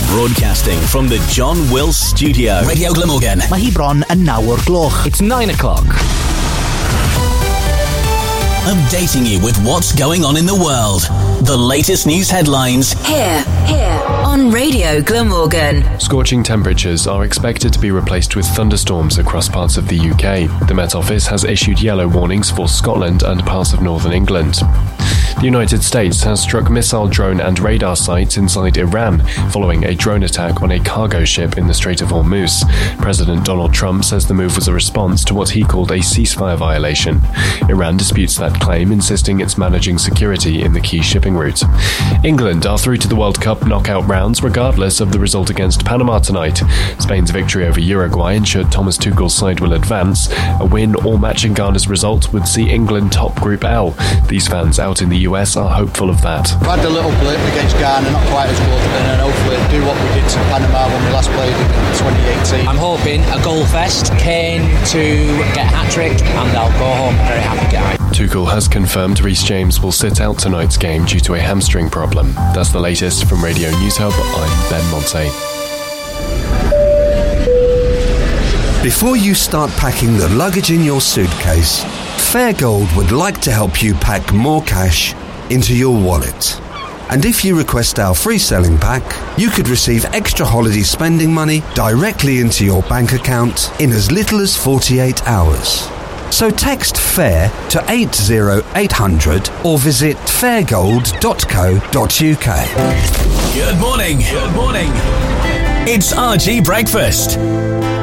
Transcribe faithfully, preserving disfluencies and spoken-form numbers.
Broadcasting from the John Wills Studio. Radio Glamorgan. Mae hi bron yn nawr gloch. It's nine o'clock. Updating you with what's going on in the world. The latest news headlines. Here, here on Radio Glamorgan. Scorching temperatures are expected to be replaced with thunderstorms across parts of the U K. The Met Office has issued yellow warnings for Scotland and parts of northern England. The United States has struck missile, drone and radar sites inside Iran following a drone attack on a cargo ship in the Strait of Hormuz. President Donald Trump says the move was a response to what he called a ceasefire violation. Iran disputes that claim, insisting it's managing security in the key shipping route. England are through to the World Cup knockout rounds regardless of the result against Panama tonight. Spain's victory over Uruguay ensured Thomas Tuchel's side will advance. A win or matching Ghana's result would see England top Group L. These fans out in the U S are hopeful of that. We've had a little blip against Ghana, not quite as good, and then hopefully do what we did to Panama when we last played in twenty eighteen. I'm hoping a goal fest, Kane to get a hat-trick, and I'll go home a very happy guy. Tuchel has confirmed Reece James will sit out tonight's game due to a hamstring problem. That's the latest from Radio News Hub. I'm Ben Monte. Before you start packing the luggage in your suitcase, Fairgold would like to help you pack more cash into your wallet. And if you request our free selling pack, you could receive extra holiday spending money directly into your bank account in as little as forty-eight hours. So text FAIR to eight zero eight hundred or visit fairgold dot co dot uk. Good morning. Good morning. It's R G Breakfast.